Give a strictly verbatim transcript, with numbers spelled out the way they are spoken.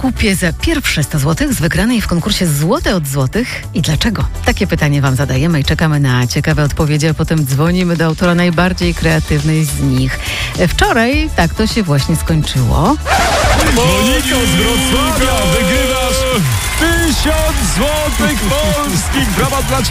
kupię za pierwsze sto złotych z wygranej w konkursie Złote od Złotych i dlaczego? Takie pytanie wam zadajemy i czekamy na ciekawe odpowiedzi, a potem dzwonimy do autora najbardziej kreatywnej z nich. Wczoraj tak to się właśnie skończyło. Moniko z Wrocławia, wygrywasz tysiąc złotych polskich. Brawa dla ciebie.